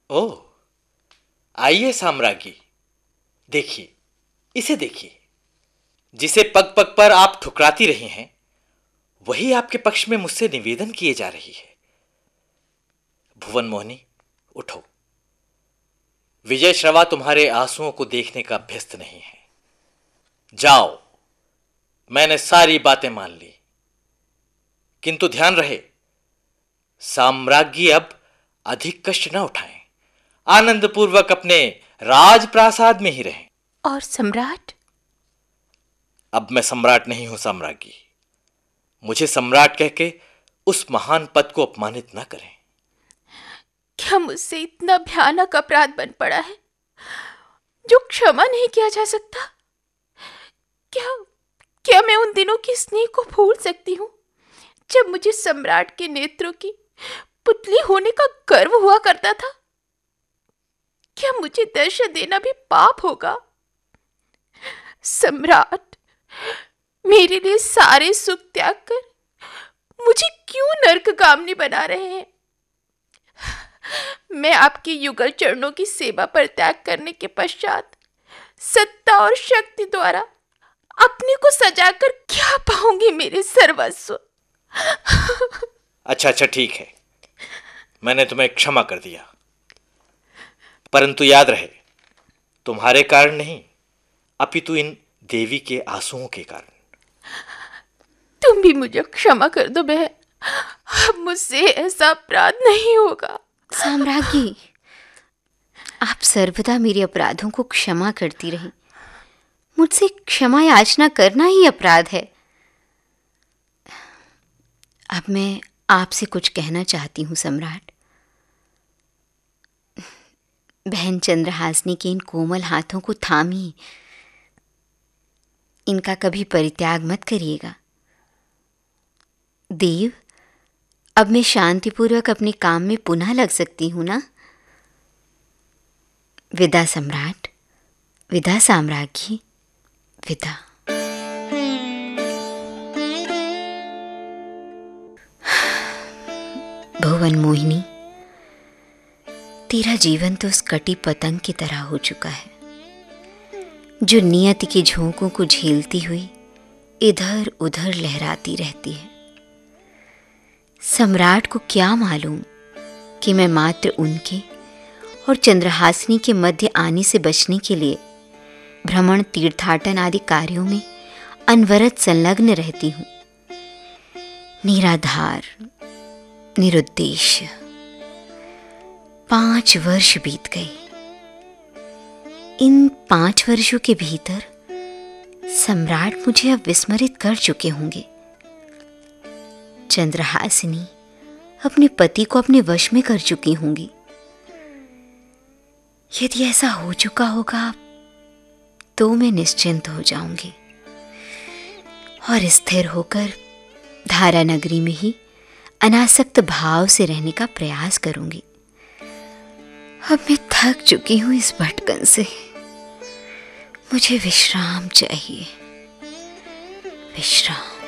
ओह, आइए साम्राज्ञी, देखिए, इसे देखिए। जिसे पग पग पर आप ठुकराती रही हैं, वही आपके पक्ष में मुझसे निवेदन किए जा रही है। भुवन मोहिनी, उठो। विजय श्रवा तुम्हारे आंसुओं को देखने का अभ्यस्त नहीं है। जाओ, मैंने सारी बातें मान ली, किंतु ध्यान रहे, साम्राज्ञी अब अधिक कष्ट न उठाएं, आनंद पूर्वक अपने राजप्रासाद में ही रहें। और सम्राट? अब मैं सम्राट नहीं हूं साम्राज्ञी। मुझे सम्राट कह के उस महान पद को अपमानित न करें। क्या मुझसे इतना भयानक अपराध बन पड़ा है जो क्षमा नहीं किया जा सकता? क्या क्या मैं उन दिनों की स्नेह को भूल सकती हूँ जब मुझे सम्राट के नेत्रों की पुतली होने का गर्व हुआ करता था? क्या मुझे दर्शन देना भी पाप होगा? सम्राट मेरे लिए सारे सुख त्याग कर मुझे क्यों नरकगामिनी बना रहे हैं? मैं आपके युगल चरणों की सेवा पर त्याग करने के पश्चात सत्ता और शक्ति द्वारा अपने को सजाकर क्या पाऊंगी मेरे सर्वस्व? अच्छा अच्छा, ठीक है, मैंने तुम्हें क्षमा कर दिया, परंतु याद रहे, तुम्हारे कारण नहीं, अपितु इन देवी के आंसुओं के कारण। तुम भी मुझे क्षमा कर दो बहन, अब मुझसे ऐसा अपराध नहीं होगा। साम्राज्ञी, आप सर्वदा मेरे अपराधों को क्षमा करती रहीं। मुझसे क्षमा याचना करना ही अपराध है। अब मैं आपसे कुछ कहना चाहती हूँ सम्राट। बहन चंद्रहासिनी के इन कोमल हाथों को थामिए, इनका कभी परित्याग मत करिएगा। देव, अब मैं शांतिपूर्वक अपने काम में पुनः लग सकती हूँ ना? विदा सम्राट, विदा साम्राज्ञी, विदा। भुवन मोहिनी, तेरा जीवन तो उस कटी पतंग की तरह हो चुका है जो नियति के झोंकों को झेलती हुई इधर उधर लहराती रहती है। सम्राट को क्या मालूम कि मैं मात्र उनके और चंद्रहासिनी के मध्य आने से बचने के लिए भ्रमण, तीर्थाटन आदि कार्यों में अनवरत संलग्न रहती हूँ। निराधार, निरुद्देश्य 5 वर्ष बीत गए। इन 5 वर्षों के भीतर सम्राट मुझे अब विस्मरित कर चुके होंगे। चंद्रहासिनी अपने पति को अपने वश में कर चुकी होंगी। यदि ऐसा हो चुका होगा तो मैं निश्चिंत हो जाऊंगी और स्थिर होकर धारा नगरी में ही अनासक्त भाव से रहने का प्रयास करूंगी। अब मैं थक चुकी हूं इस भटकन से। मुझे विश्राम चाहिए, विश्राम।